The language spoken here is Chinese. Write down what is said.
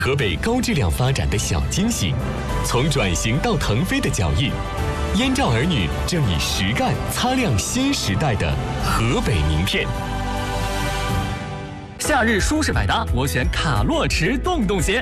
河北高质量发展的小惊喜，从转型到腾飞的脚印，燕赵儿女正以实干擦亮新时代的河北名片。 夏日舒适百搭，我选卡洛驰洞洞鞋。